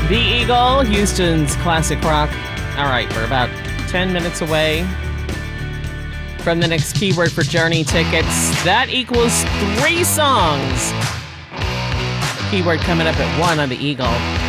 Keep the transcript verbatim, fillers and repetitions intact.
The Eagle, Houston's classic rock. All right, we're about ten minutes away from the next keyword for Journey tickets. That equals three songs. Keyword coming up at one on the Eagle.